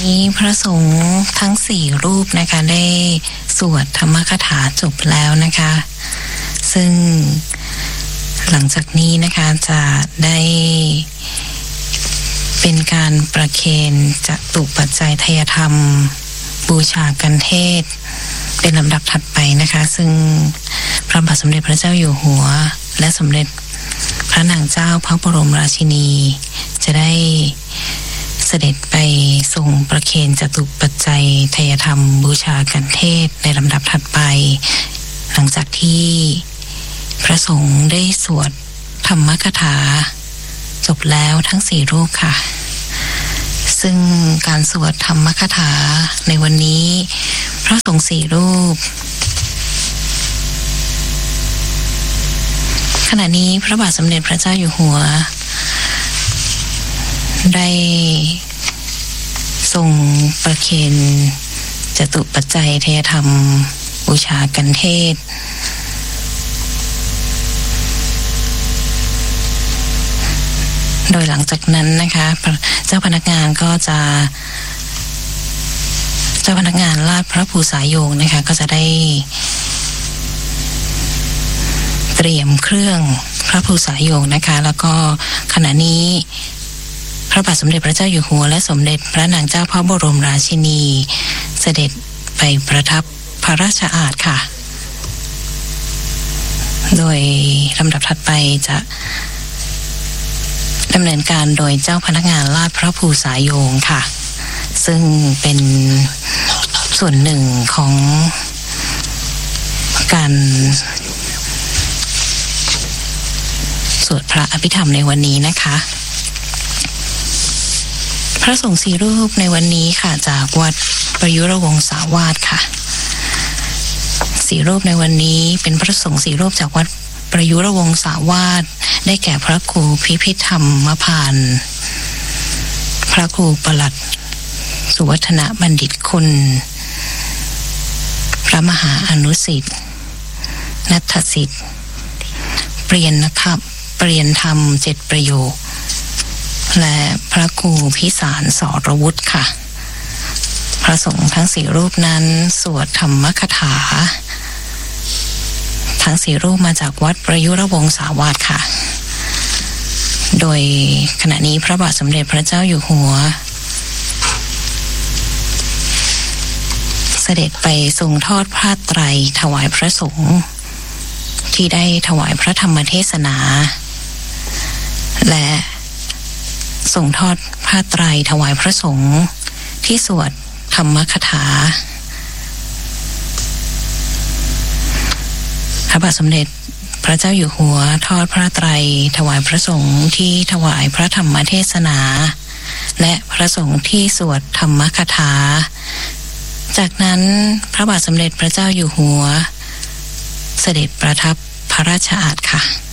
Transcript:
นี้พระสงฆ์ทั้ง4รูปนะคะได้สวดธรรมคถาจบแล้วนะคะซึ่งหลังจากนี้นะคะจะได้เป็นการประเคนจตุปัจจัยทายธรรมบูชากันเทศเป็นลำดับถัดไปนะคะซึ่งพระบาทสมเด็จพระเจ้าอยู่หัวและสมเด็จพระนางเจ้าพระบรมราชินีจะได้เสด็จไปทรงประเคนจตุปัจจัยทายธรรมบูชากันเทศในลำดับถัดไปหลังจากที่พระสงฆ์ได้สวดธรรมคถาจบแล้วทั้ง4รูปค่ะซึ่งการสวดธรรมคถาในวันนี้พระสงฆ์4รูปขณะนี้พระบาทสมเด็จพระเจ้าอยู่หัวได้ทรงประเคนจตุปัจจัยทายธรรมบูชากันเทศโดยหลังจากนั้นนะคะเจ้าพนักงานลาดพระภูษาโยงนะคะก็จะได้เตรียมเครื่องพระภูษาโยงนะคะแล้วก็ขณะนี้พระบาทสมเด็จพระเจ้าอยู่หัวและสมเด็จพระนางเจ้าพระบรมราชินีเสด็จไปประทับพระราชอาสน์ค่ะโดยลำดับถัดไปจะดำเนินการโดยเจ้าพนักงานลาดพระภูษาโยงค่ะซึ่งเป็นส่วนหนึ่งของการสวดพระอภิธรรมในวันนี้นะคะพระสงฆ์4รูปในวันนี้ค่ะจากวัดประยุรวงศาวาสค่ะ4รูปในวันนี้เป็นพระสงฆ์4รูปจากวัดประยุรวงศาวาสได้แก่พระครูพิพิธรรมพานพระครูปลัดสุวัฒนบัณฑิตคุณพระมหาอนุสิทธิ์ณัฐสิทธิ์เปลี่ยนธรรม7ประโยคและพระครูพิสารสรวุฒิค่ะพระสงฆ์ทั้ง4รูปนั้นสวดธรรมคถาทั้ง4รูปมาจากวัดประยุรวงศาวาสค่ะโดยขณะนี้พระบาทสมเด็จพระเจ้าอยู่หัวเสด็จไปทรงทอดผ้าไตรถวายพระสงฆ์ที่ได้ถวายพระธรรมเทศนาและทรงทอดผ้าไตรถวายพระสงฆ์ที่สวดธรรมคถาพระบาทสมเด็จพระเจ้าอยู่หัวทอดพระไตรถวายพระสงฆ์ที่ถวายพระธรรมเทศนาและพระสงฆ์ที่สวดธรรมคถาจากนั้นพระบาทสมเด็จพระเจ้าอยู่หัวเสด็จประทับพระราชอาสน์ค่ะ